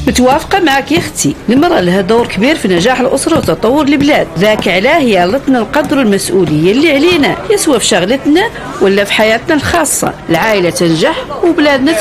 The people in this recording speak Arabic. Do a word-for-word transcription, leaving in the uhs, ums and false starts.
متوافقة معك يا اختي، المرأة لها دور كبير في نجاح الأسرة وتطور البلاد، ذاك علاه يالتنا نقدروا المسؤولية اللي علينا، يسوى في شغلتنا ولا في حياتنا الخاصة. العائلة تنجح وبلادنا